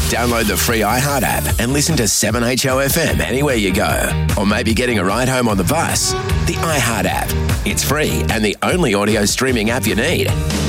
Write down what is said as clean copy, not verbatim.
Download the free iHeart app and listen to 7HOFM anywhere you go. Or maybe getting a ride home on the bus. The iHeart app. It's free and the only audio streaming app you need.